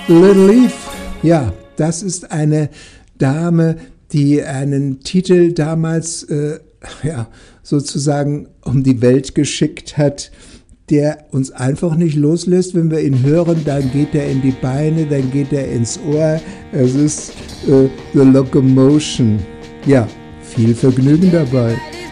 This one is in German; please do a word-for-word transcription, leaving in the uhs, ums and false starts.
Little Eve, ja, das ist eine Dame, die einen Titel damals äh, ja, sozusagen um die Welt geschickt hat, der uns einfach nicht loslässt. Wenn wir ihn hören, dann geht er in die Beine, dann geht er ins Ohr. Es ist äh, The Locomotion. Ja, viel Vergnügen dabei.